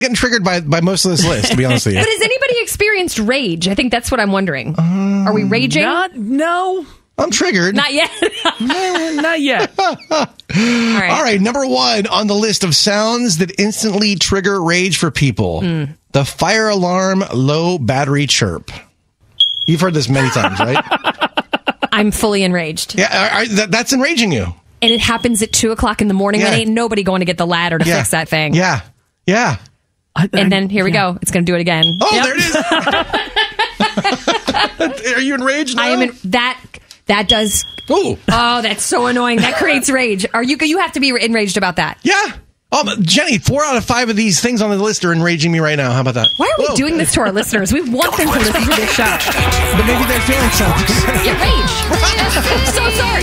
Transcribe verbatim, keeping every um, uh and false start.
getting triggered by, by most of this list, to be honest with you. But has anybody experienced rage? I think that's what I'm wondering. Um, Are we raging? Not, no. I'm triggered. Not yet. No, not yet. All right. All right, number one on the list of sounds that instantly trigger rage for people. Mm. The fire alarm low battery chirp. You've heard this many times, right? I'm fully enraged. Yeah, I, I, that, that's enraging you. And it happens at two o'clock in the morning Yeah. when ain't nobody going to get the ladder to Yeah. fix that thing. Yeah, yeah. I, I, And then here we yeah. go. It's going to do it again. Oh, Yep. there it is. Are you enraged now? I am in that. That does. Ooh. Oh, that's so annoying. That creates rage. Are you? You have to be enraged about that. Yeah. Um, Jenny, four out of five of these things on the list are enraging me right now. How about that? Why are we Whoa. doing this to our listeners? We want them to listen to this show. But maybe they're feeling something. Get rage. I'm so sorry.